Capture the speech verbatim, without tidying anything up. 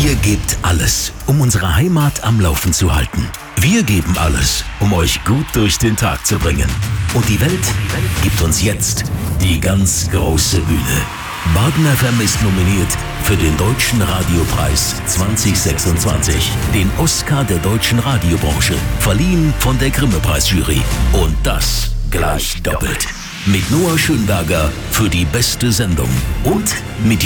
Ihr gebt alles, um unsere Heimat am Laufen zu halten. Wir geben alles, um euch gut durch den Tag zu bringen. Und die Welt gibt uns jetzt die ganz große Bühne. Barden F M ist nominiert für den Deutschen Radiopreis zwanzig sechsundzwanzig, den Oscar der deutschen Radiobranche, verliehen von der Grimme-Preisjury. Und das gleich doppelt. Mit Noah Schönberger für die beste Sendung und mit